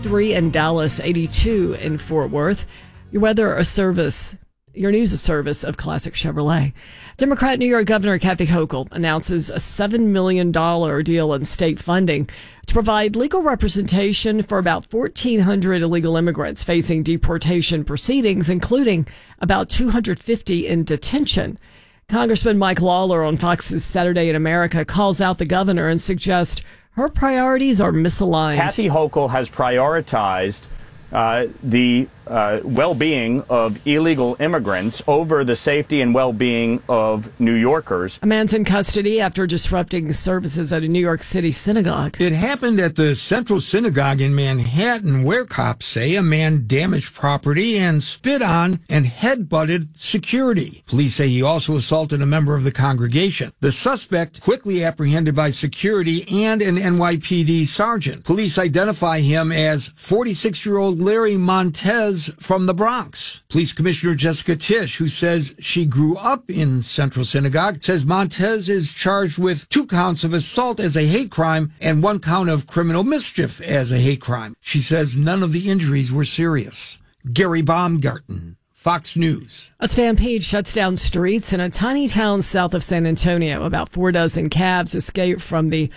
83 in Dallas, 82 in Fort Worth. Your news, a service of Classic Chevrolet. Democrat New York Governor Kathy Hochul announces a $7 million deal in state funding to provide legal representation for about 1,400 illegal immigrants facing deportation proceedings, including about 250 in detention. Congressman Mike Lawler on Fox's Saturday in America calls out the governor and suggests her priorities are misaligned. Kathy Hochul has prioritized the well-being of illegal immigrants over the safety and well-being of New Yorkers. A man's in custody after disrupting services at a New York City synagogue. It happened at the Central Synagogue in Manhattan, where cops say a man damaged property and spit on and headbutted security. Police say he also assaulted a member of the congregation. The suspect quickly apprehended by security and an NYPD sergeant. Police identify him as 46-year-old Larry Montez from the Bronx. Police Commissioner Jessica Tisch, who says she grew up in Central Synagogue, says Montez is charged with 2 counts of assault as a hate crime and 1 count of criminal mischief as a hate crime. She says none of the injuries were serious. Gary Baumgarten, Fox News. A stampede shuts down streets in a tiny town south of San Antonio. About 4 dozen calves escaped from the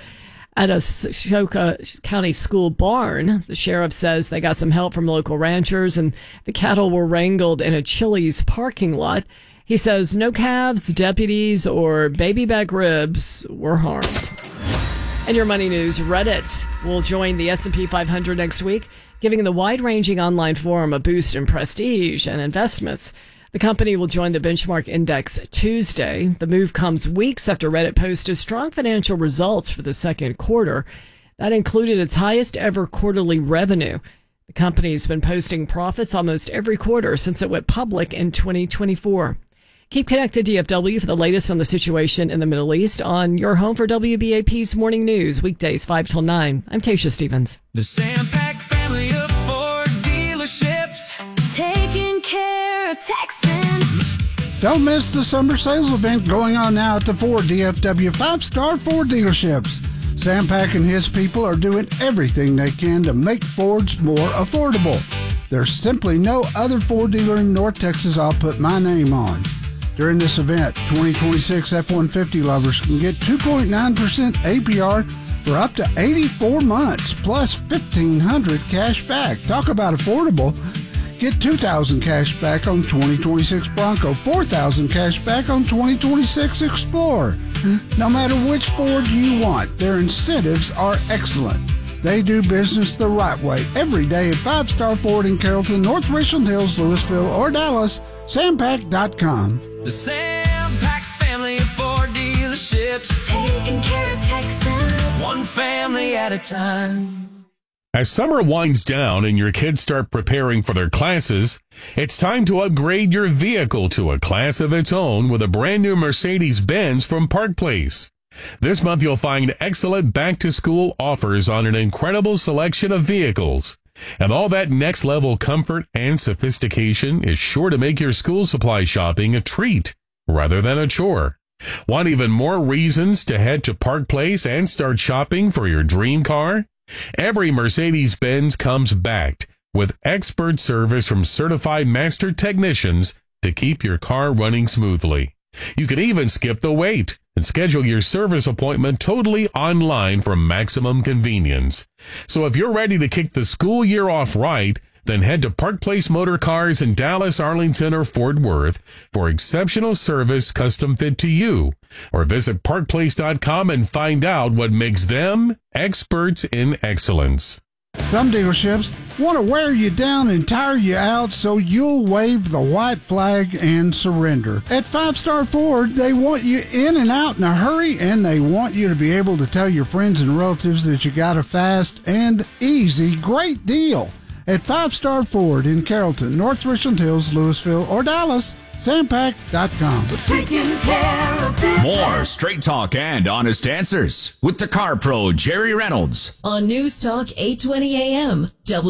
Atascosa County School barn. The sheriff says they got some help from local ranchers and the cattle were wrangled in a Chili's parking lot. He says no calves, deputies, or baby back ribs were harmed. And your money news, Reddit will join the S&P 500 next week, giving the wide-ranging online forum a boost in prestige and investments. The company will join the benchmark index Tuesday. The move comes weeks after Reddit posted strong financial results for the second quarter. That included its highest ever quarterly revenue. The company's been posting profits almost every quarter since it went public in 2024. Keep connected, DFW, for the latest on the situation in the Middle East on your home for WBAP's Morning News, weekdays 5 till 9. I'm Tasha Stevens. The Sampac family of Ford dealerships, taking care of Texans. Don't miss the summer sales event going on now at the Ford DFW 5-star Ford dealerships. Sampac and his people are doing everything they can to make Fords more affordable. There's simply no other Ford dealer in North Texas I'll put my name on. During this event, 2026 F-150 lovers can get 2.9% APR for up to 84 months, plus $1,500 cash back. Talk about affordable. Get $2,000 cash back on 2026 Bronco, $4,000 cash back on 2026 Explorer. No matter which Ford you want, their incentives are excellent. They do business the right way every day at 5-star Ford in Carrollton, North Richland Hills, Louisville, or Dallas. Sampac.com. The Sampac family of Ford dealerships, taking care of Texans, one family at a time. As summer winds down and your kids start preparing for their classes, it's time to upgrade your vehicle to a class of its own with a brand new Mercedes-Benz from Park Place. This month you'll find excellent back-to-school offers on an incredible selection of vehicles. And all that next-level comfort and sophistication is sure to make your school supply shopping a treat rather than a chore. Want even more reasons to head to Park Place and start shopping for your dream car? Every Mercedes-Benz comes backed with expert service from certified master technicians to keep your car running smoothly. You can even skip the wait and schedule your service appointment totally online for maximum convenience. So if you're ready to kick the school year off right, then head to Park Place Motor Cars in Dallas, Arlington, or Fort Worth for exceptional service custom fit to you. Or visit parkplace.com and find out what makes them experts in excellence. Some dealerships want to wear you down and tire you out so you'll wave the white flag and surrender. At 5-Star Ford, they want you in and out in a hurry, and they want you to be able to tell your friends and relatives that you got a fast and easy, great deal. At 5-Star Ford in Carrollton, North Richland Hills, Louisville, or Dallas, Sampac.com. Taking care of business. More straight talk and honest answers with the Car Pro, Jerry Reynolds. On News Talk 820 AM,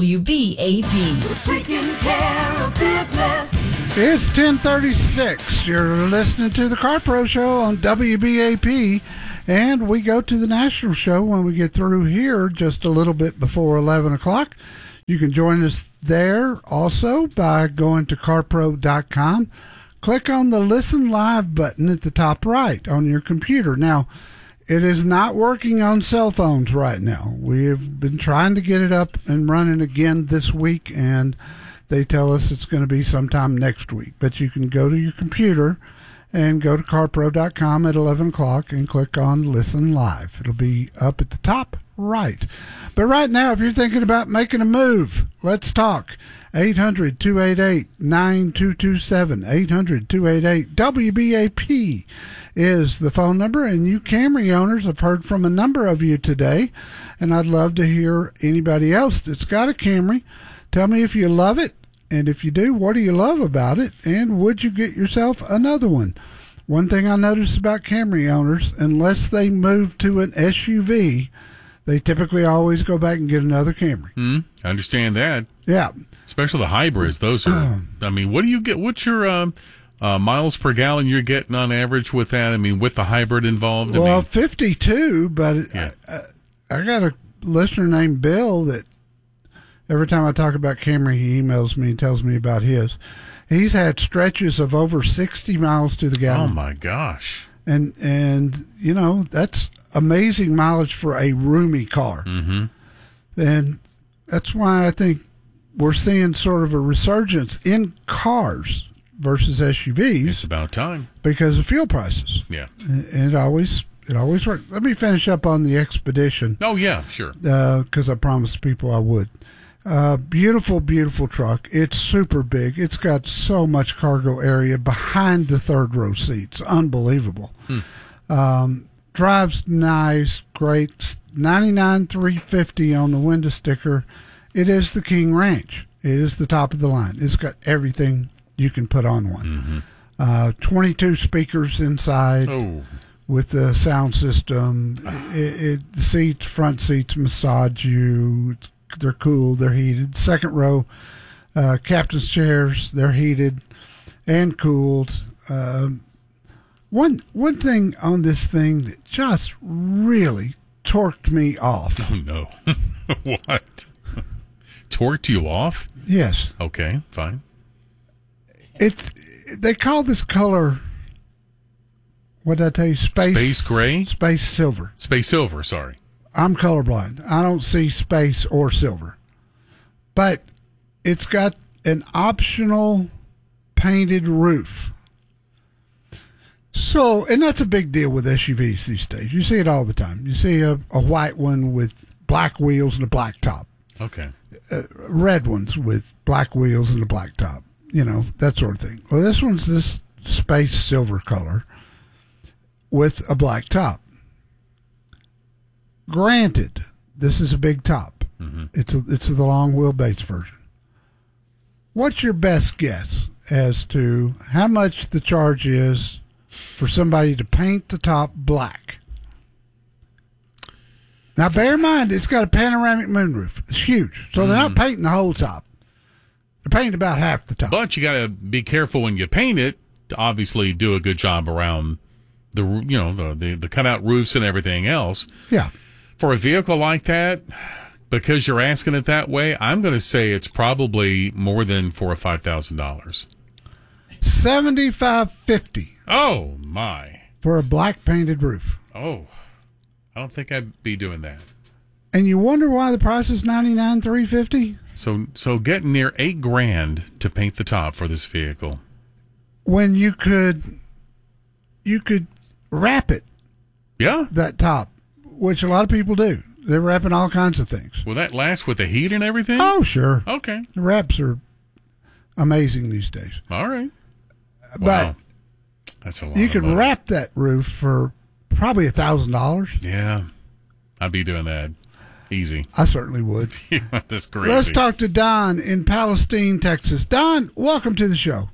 WBAP. Taking care of business. It's 10:36. You're listening to the Car Pro Show on WBAP, and we go to the national show when we get through here just a little bit before 11 o'clock. You can join us there also by going to carpro.com. Click on the Listen Live button at the top right on your computer. Now, it is not working on cell phones right now. We have been trying to get it up and running again this week, and they tell us it's going to be sometime next week. But you can go to your computer and go to carpro.com at 11 o'clock and click on Listen Live. It'll be up at the top right. But right now, if you're thinking about making a move, let's talk. 800-288-9227. 800-288-WBAP is the phone number. And you Camry owners, I've heard from a number of you today, and I'd love to hear anybody else that's got a Camry. Tell me if you love it. And if you do, what do you love about it? And would you get yourself another one? One thing I noticed about Camry owners, unless they move to an SUV, they typically always go back and get another Camry. I understand that. Yeah. Especially the hybrids. Those are, I mean, what do you get? What's your miles per gallon you're getting on average with that? I mean, with the hybrid involved? Well, 52, but yeah. I got a listener named Bill that every time I talk about Camry, he emails me and tells me about his. He's had stretches of over 60 miles to the gallon. Oh, my gosh. And you know, that's amazing mileage for a roomy car. Mm-hmm. And that's why I think we're seeing sort of a resurgence in cars versus SUVs. It's about time. Because of fuel prices. Yeah. And it always works. Let me finish up on the Expedition. Oh, yeah, sure. Because I promised people I would. Beautiful, beautiful truck. It's super big. It's got so much cargo area behind the third row seats. Unbelievable. Drives nice, great. 99,350 on the window sticker. It is the King Ranch. It is the top of the line. It's got everything you can put on one. 22 speakers inside with the sound system. The seats, front seats massage you. They're cool. They're heated. Second row, captain's chairs. They're heated and cooled. One thing on this thing that just really torqued me off. Oh no! What? Torqued you off? Yes. Okay, fine. They call this color. What did I tell you? Space gray. Space silver. Space silver. Sorry. I'm colorblind. I don't see space or silver. But it's got an optional painted roof. So, and that's a big deal with SUVs these days. You see it all the time. You see a white one with black wheels and a black top. Okay. Red ones with black wheels and a black top. You know, that sort of thing. Well, this one's this space silver color with a black top. Granted, this is a big top. It's the long wheelbase version. What's your best guess as to how much the charge is for somebody to paint the top black? Now, bear in mind, it's got a panoramic moonroof. It's huge. So they're not painting the whole top. They're painting about half the top. But you got to be careful when you paint it to obviously do a good job around the cutout roofs and everything else. Yeah. For a vehicle like that, because you're asking it that way, I'm going to say it's probably more than $4,000 or $5,000. $7,550. Oh my! For a black painted roof. Oh, I don't think I'd be doing that. And you wonder why the price is $99,350? So getting near $8,000 to paint the top for this vehicle. When you could wrap it. Yeah. That top, which a lot of people do. They're wrapping all kinds of things. Will that last with the heat and everything? Oh, sure. Okay. The wraps are amazing these days. All right. But wow. That's a lot. You could wrap that roof for probably $1,000. Yeah. I'd be doing that. Easy. I certainly would. That's crazy. Let's talk to Don in Palestine, Texas. Don, welcome to the show.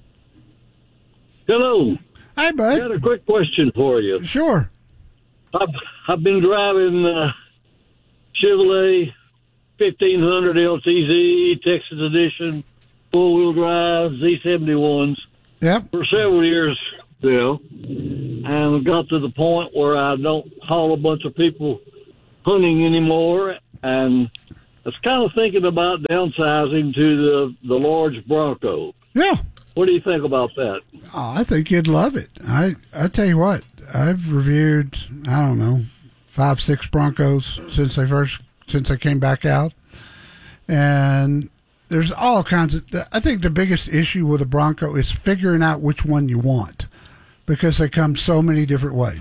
Hello. Hi, bud. I got a quick question for you. Sure. I've been driving Chevrolet 1500 LTZ, Texas Edition, four-wheel drive, Z71s for several years now, and got to the point where I don't haul a bunch of people hunting anymore, and was kind of thinking about downsizing to the large Bronco. Yeah. What do you think about that? Oh, I think you'd love it. I tell you what, I've reviewed, I don't know, 5-6 Broncos since they came back out. And there's all kinds of, I think the biggest issue with a Bronco is figuring out which one you want, because they come so many different ways.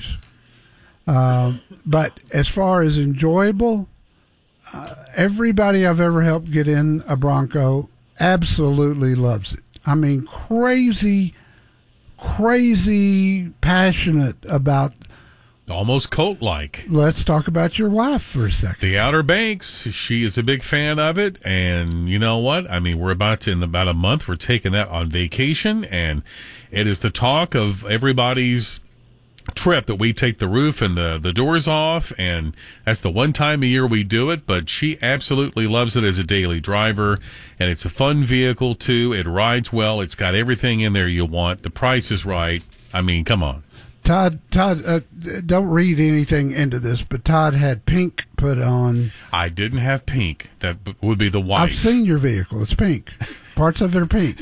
But as far as enjoyable, everybody I've ever helped get in a Bronco absolutely loves it. I mean, crazy passionate about. Almost cult-like. Let's talk about your wife for a second. The Outer Banks, she is a big fan of it, and you know what? I mean, we're in about a month, we're taking that on vacation, and it is the talk of everybody's trip that we take the roof and the doors off, and that's the one time a year we do it, but she absolutely loves it as a daily driver, and it's a fun vehicle too. It rides well. It's got everything in there you want. The price is right. I mean, come on. Todd, don't read anything into this, but Todd had pink put on. I didn't have pink. That would be the white. I've seen your vehicle. It's pink. Parts of it are pink.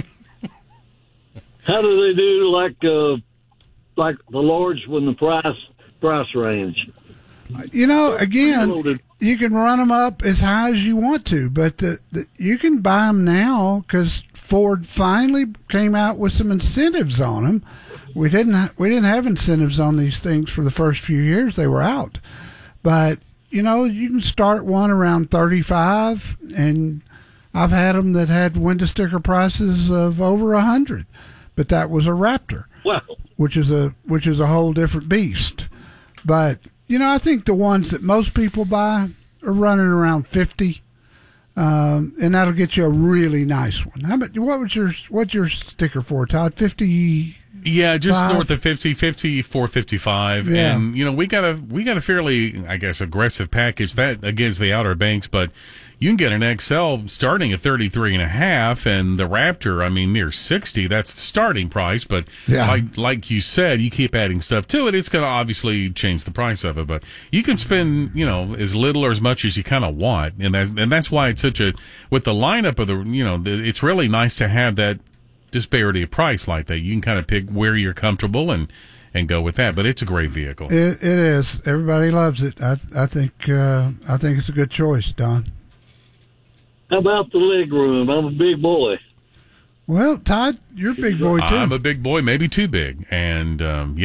How do they do like the large when the price range? You know, again, you can run them up as high as you want to, but you can buy them now because Ford finally came out with some incentives on them. We didn't have incentives on these things for the first few years they were out, but you know, you can start one around 35, and I've had them that had window sticker prices of over 100, but that was a Raptor. Wow. Which is a whole different beast. But you know, I think the ones that most people buy are running around 50, and that'll get you a really nice one. How about what's your sticker for, Todd? 50. Yeah, just north of 50, 455. Yeah. And, you know, we got a fairly, I guess, aggressive package that against the Outer Banks, but you can get an XL starting at 33.5, and the Raptor, I mean, near 60. That's the starting price, but like you said, you keep adding stuff to it, it's going to obviously change the price of it. But you can spend, you know, as little or as much as you kind of want, and that's why it's such with the lineup of the, you know, it's really nice to have that disparity of price like that. You can kind of pick where you're comfortable and go with that. But it's a great vehicle. It is. Everybody loves it. I think it's a good choice, Don. How about the leg room? I'm a big boy. Well, Todd, you're a big boy too. I'm a big boy, maybe too big. And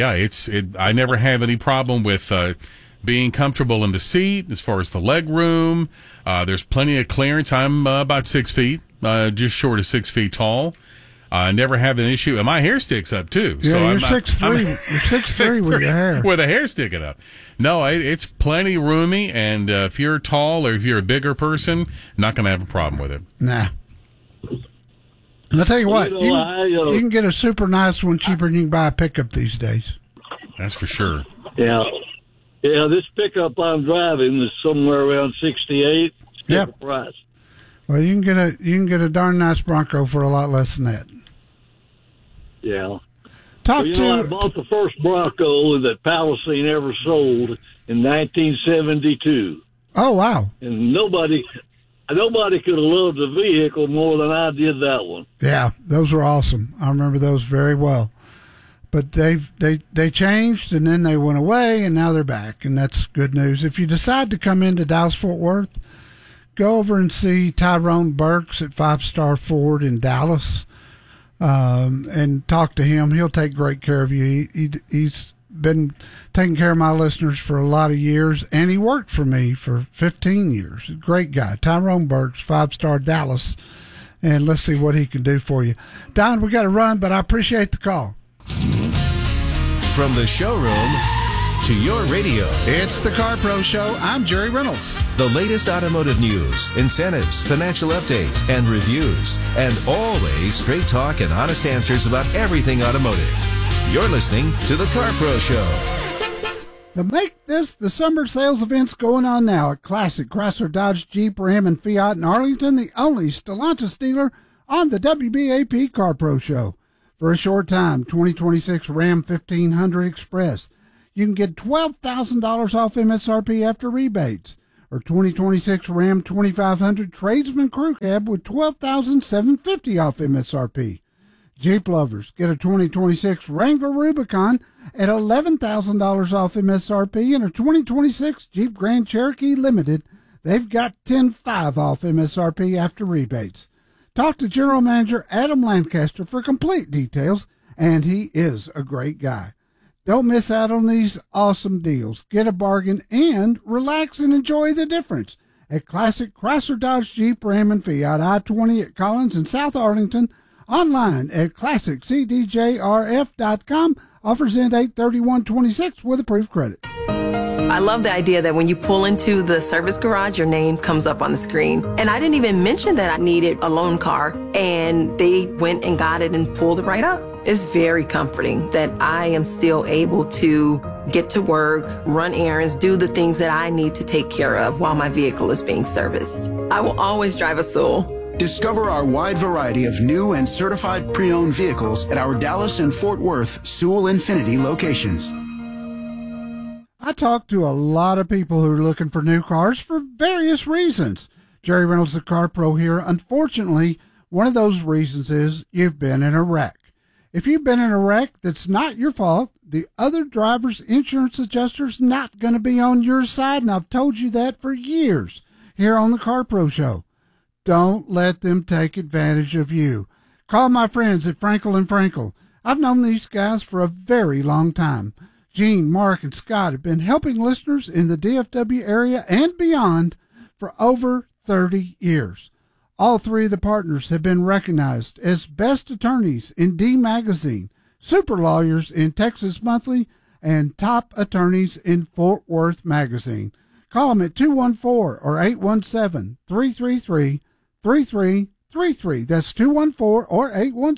I never have any problem with being comfortable in the seat. As far as the leg room, there's plenty of clearance. I'm about 6 feet, just short of 6 feet tall. I never have an issue, and my hair sticks up too. Yeah, so you're 6'3". You're 6'3" with your hair. With the hair sticking up. No, it's plenty roomy, and if you're tall or if you're a bigger person, not going to have a problem with it. Nah. I'll tell you what, you can get a super nice one cheaper than you can buy a pickup these days. That's for sure. Yeah. Yeah, this pickup I'm driving is somewhere around 68. Yep. Price. Well, you can get a darn nice Bronco for a lot less than that. Yeah. I bought the first Bronco that Palestine ever sold in 1972. Oh, wow. And nobody could have loved the vehicle more than I did that one. Yeah, those were awesome. I remember those very well. But they changed, and then they went away, and now they're back, and that's good news. If you decide to come into Dallas-Fort Worth, go over and see Tyrone Burks at 5 Star Ford in Dallas, and talk to him. He'll take great care of you. He's been taking care of my listeners for a lot of years, and he worked for me for 15 years. Great guy. Tyrone Burks, 5 Star Dallas, and let's see what he can do for you. Don, we got to run, but I appreciate the call. From the showroom to your radio. It's the Car Pro Show. I'm Jerry Reynolds. The latest automotive news, incentives, financial updates, and reviews. And always straight talk and honest answers about everything automotive. You're listening to the Car Pro Show. The summer sales event's going on now at Classic Chrysler, Dodge, Jeep, Ram, and Fiat in Arlington, the only Stellantis dealer on the WBAP Car Pro Show. For a short time, 2026 Ram 1500 Express. You can get $12,000 off MSRP after rebates. or 2026 Ram 2500 Tradesman Crew Cab with $12,750 off MSRP. Jeep lovers, get a 2026 Wrangler Rubicon at $11,000 off MSRP, and a 2026 Jeep Grand Cherokee Limited, they've got $10,500 off MSRP after rebates. Talk to General Manager Adam Lancaster for complete details, and he is a great guy. Don't miss out on these awesome deals. Get a bargain and relax and enjoy the difference at Classic Chrysler Dodge Jeep Ram and Fiat I-20 at Collins and South Arlington. Online at ClassicCDJRF.com. Offers end 8/31/26 with approved credit. I love the idea that when you pull into the service garage, your name comes up on the screen. And I didn't even mention that I needed a loan car, and they went and got it and pulled it right up. It's very comforting that I am still able to get to work, run errands, do the things that I need to take care of while my vehicle is being serviced. I will always drive a Sewell. Discover our wide variety of new and certified pre-owned vehicles at our Dallas and Fort Worth Sewell Infinity locations. I talk to a lot of people who are looking for new cars for various reasons. Jerry Reynolds, the Car Pro here. Unfortunately, one of those reasons is you've been in a wreck. If you've been in a wreck that's not your fault, the other driver's insurance adjuster's not going to be on your side, and I've told you that for years here on the Car Pro Show. Don't let them take advantage of you. Call my friends at Frankel & Frankel. I've known these guys for a very long time. Gene, Mark, and Scott have been helping listeners in the DFW area and beyond for over 30 years. All three of the partners have been recognized as best attorneys in D Magazine, super lawyers in Texas Monthly, and top attorneys in Fort Worth Magazine. Call them at 214 or 817-333-3333. That's 214 or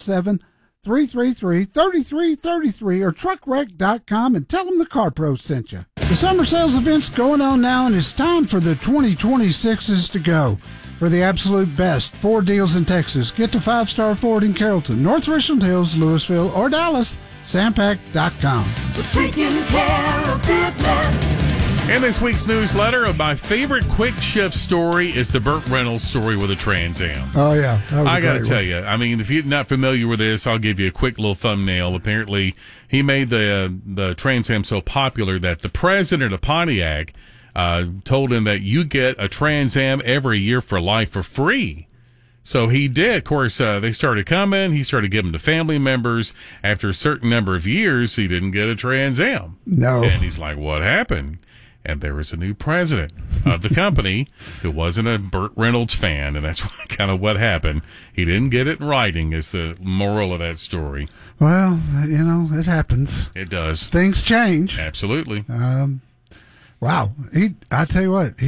817-333-3333 or truckwreck.com, and tell them the Car Pro sent you. The summer sales event's going on now, and it's time for the 2026s to go. For the absolute best Ford deals in Texas, get to 5 Star Ford in Carrollton, North Richland Hills, Louisville, or Dallas. Sampac.com. We're taking care of business. In this week's newsletter, my favorite quick shift story is the Burt Reynolds story with a Trans Am. Oh, yeah. I got to tell you, I mean, if you're not familiar with this, I'll give you a quick little thumbnail. Apparently, he made the Trans Am so popular that the president of Pontiac told him that you get a Trans Am every year for life for free. So he did. Of course, they started coming. He started giving them to family members. After a certain number of years, he didn't get a Trans Am. No. And he's like, what happened? And there was a new president of the company who wasn't a Burt Reynolds fan, and that's kind of what happened. He didn't get it in writing, is the moral of that story. Well, you know, it happens. It does. Things change. Absolutely. Wow. I tell you what,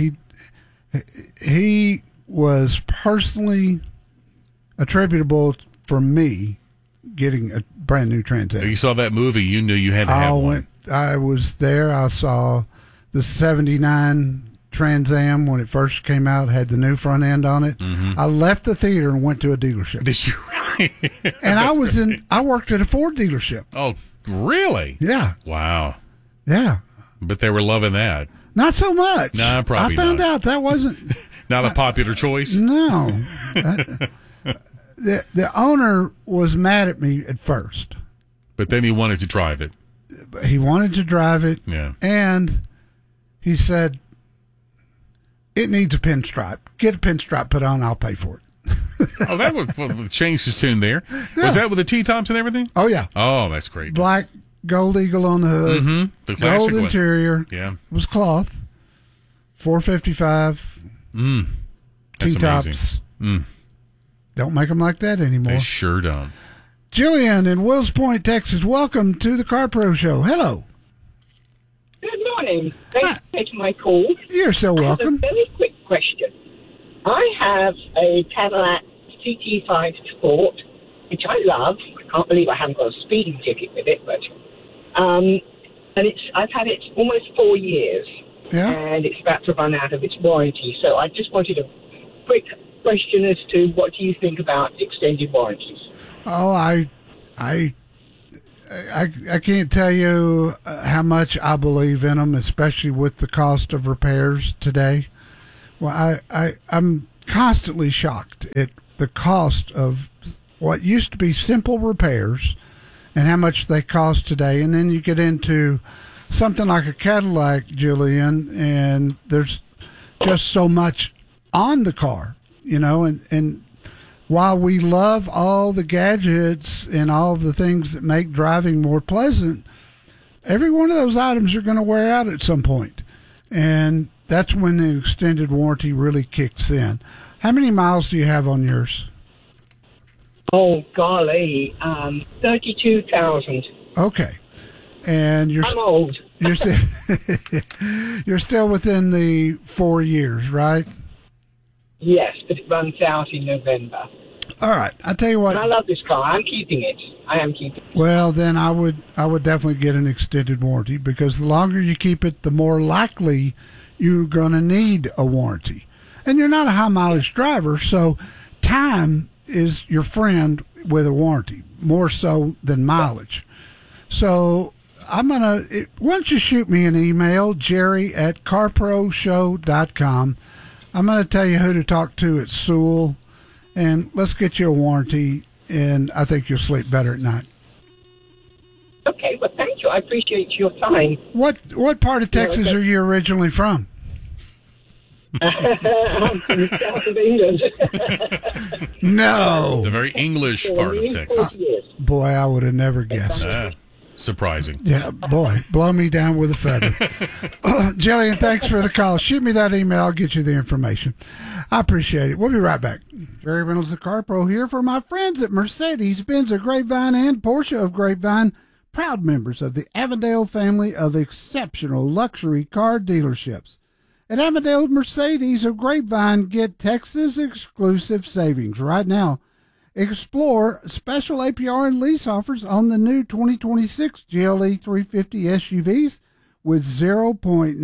he was personally attributable for me getting a brand new Trans Am. You saw that movie, you knew you had to have one. I was there. I saw the 79 Trans Am when it first came out, had the new front end on it. Mm-hmm. I left the theater and went to a dealership. Did you really? And I worked at a Ford dealership. Oh, really? Yeah. Wow. Yeah. But they were loving that. Not so much. No, probably not. I found out that wasn't not a popular choice. No. The owner was mad at me at first. But then he wanted to drive it. He wanted to drive it. Yeah. And he said, it needs a pinstripe. Get a pinstripe put on, I'll pay for it. Oh, that would change his tune there. Yeah. Was that with the T-tops and everything? Oh, yeah. Oh, that's great. Black gold eagle on the hood. Mm-hmm. The classic gold one. interior. Yeah. It was cloth. $455. That's T-tops. amazing. Don't make them like that anymore. They sure don't. Jillian in Wills Point, Texas. Welcome to the Car Pro Show. Hello. Good morning. Thanks for taking my call. You're so welcome. I have a very quick question. I have a Cadillac CT5 Sport, which I love. I can't believe I haven't got a speeding ticket with it, but I've had it almost 4 years, and it's about to run out of its warranty. So I just wanted a quick question as to what do you think about extended warranties? Oh, I can't tell you how much I believe in them, especially with the cost of repairs today. Well, I'm constantly shocked at the cost of what used to be simple repairs and how much they cost today. And then you get into something like a Cadillac, Julian, and there's just so much on the car, and while we love all the gadgets and all the things that make driving more pleasant, every one of those items are going to wear out at some point. And that's when the extended warranty really kicks in. How many miles do you have on yours? Oh, golly, 32,000. Okay. And I'm old. You're still within the 4 years, right? Yes, but it runs out in November. All right. I tell you what. And I love this car. I'm keeping it. I am keeping it. Well, then I would definitely get an extended warranty, because the longer you keep it, the more likely you're going to need a warranty. And you're not a high mileage driver, so time is your friend with a warranty, more so than mileage. So why don't you shoot me an email, jerry@carproshow.com. I'm going to tell you who to talk to at Sewell, and let's get you a warranty, and I think you'll sleep better at night. Okay, well, thank you. I appreciate your time. What part of Texas are you originally from? I'm from the south of England. No. The very English part of Texas. Boy, I would have never guessed. Surprising. Yeah, boy, blow me down with a feather. Jillian, thanks for the call. Shoot me that email. I'll get you the information. I appreciate it. We'll be right back. Jerry Reynolds, the Car Pro, here for my friends at Mercedes-Benz of Grapevine and Porsche of Grapevine, proud members of the Avondale family of exceptional luxury car dealerships. At Avondale Mercedes of Grapevine, get Texas exclusive savings right now. Explore special APR and lease offers on the new 2026 GLE 350 SUVs with 0.9%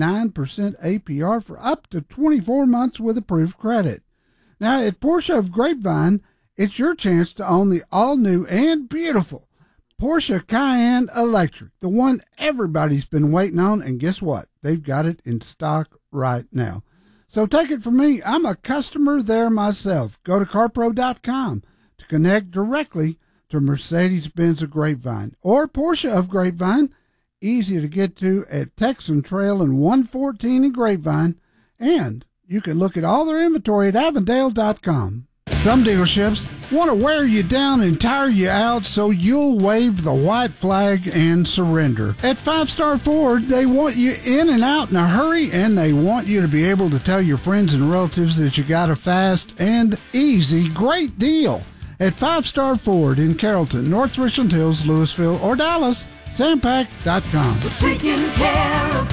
APR for up to 24 months with approved credit. Now, at Porsche of Grapevine, it's your chance to own the all-new and beautiful Porsche Cayenne Electric, the one everybody's been waiting on, and guess what? They've got it in stock right now. So take it from me. I'm a customer there myself. Go to carpro.com to connect directly to Mercedes-Benz of Grapevine or Porsche of Grapevine, easy to get to at Texan Trail and 114 in Grapevine, and you can look at all their inventory at Avondale.com. Some dealerships want to wear you down and tire you out so you'll wave the white flag and surrender. At 5 Star Ford, they want you in and out in a hurry, and they want you to be able to tell your friends and relatives that you got a fast and easy great deal. At 5 Star Ford in Carrollton, North Richland Hills, Louisville, or Dallas, Sampac.com. We're taking care of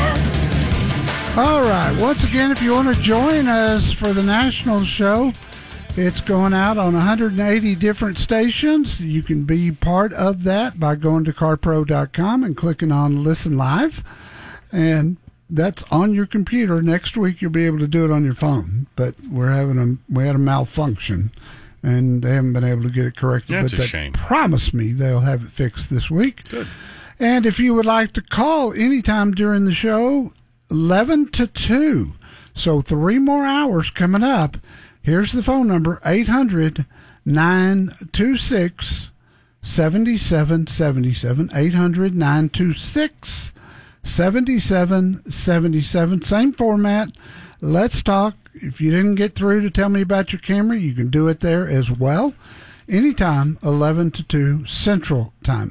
business. All right. Once again, if you want to join us for the national show, it's going out on 180 different stations. You can be part of that by going to carpro.com and clicking on Listen Live. And that's on your computer. Next week, you'll be able to do it on your phone. But we had a malfunction, and they haven't been able to get it corrected. That's but a shame. Promise me they'll have it fixed this week. Good. And if you would like to call anytime during the show, 11 to 2. So 3 more hours coming up. Here's the phone number, 800-926-7777, 800-926-7777. Same format. Let's talk. If you didn't get through to tell me about your Camry, you can do it there as well. Anytime, 11 to 2 Central Time,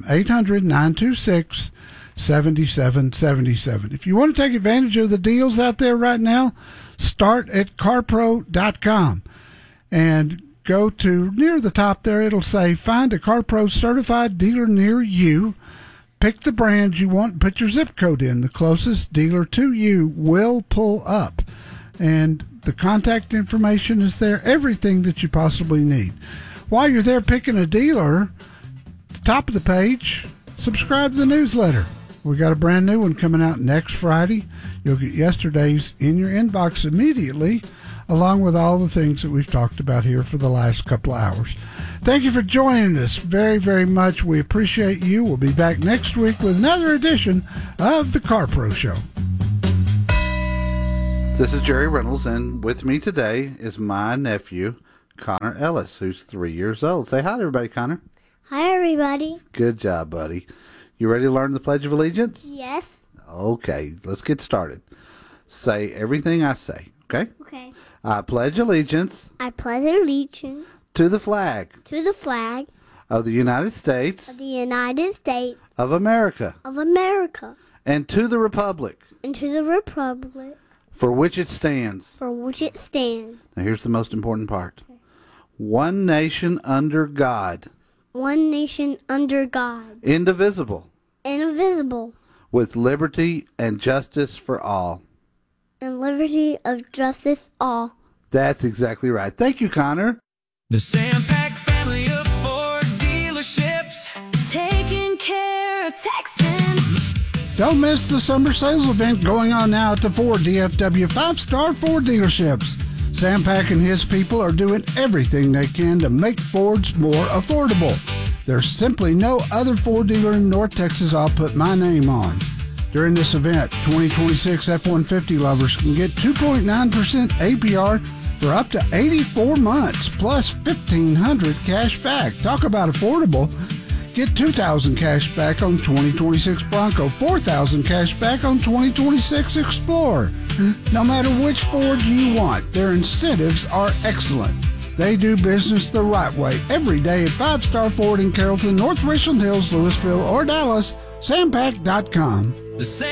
800-926-7777. If you want to take advantage of the deals out there right now, start at carpro.com and go to near the top there. It'll say find a CarPro certified dealer near you. Pick the brand you want, put your zip code in. The closest dealer to you will pull up. And the contact information is there, everything that you possibly need. While you're there picking a dealer, the top of the page, subscribe to the newsletter. We got a brand new one coming out next Friday. You'll get yesterday's in your inbox immediately, along with all the things that we've talked about here for the last couple of hours. Thank you for joining us very, very much. We appreciate you. We'll be back next week with another edition of the Car Pro Show. This is Jerry Reynolds, and with me today is my nephew, Connor Ellis, who's 3 years old. Say hi to everybody, Connor. Hi, everybody. Good job, buddy. You ready to learn the Pledge of Allegiance? Yes. Okay, let's get started. Say everything I say, okay? Okay. I pledge allegiance. I pledge allegiance. To the flag. To the flag. Of the United States. Of the United States. Of America. Of America. And to the republic. And to the republic. For which it stands. For which it stands. Now here's the most important part. Okay. One nation under God. One nation under God. Indivisible. Indivisible. With liberty and justice for all. And liberty of justice all. That's exactly right. Thank you, Connor. The Sampac family of Ford dealerships. Taking care of Texans. Don't miss the summer sales event going on now at the Ford DFW 5-Star Ford dealerships. Sampac and his people are doing everything they can to make Fords more affordable. There's simply no other Ford dealer in North Texas I'll put my name on. During this event, 2026 F-150 lovers can get 2.9% APR for up to 84 months, plus $1,500 cash back. Talk about affordable. Get $2,000 cash back on 2026 Bronco, $4,000 cash back on 2026 Explorer. No matter which Ford you want, their incentives are excellent. They do business the right way every day at 5-Star Ford in Carrollton, North Richland Hills, Louisville, or Dallas. Sampac.com.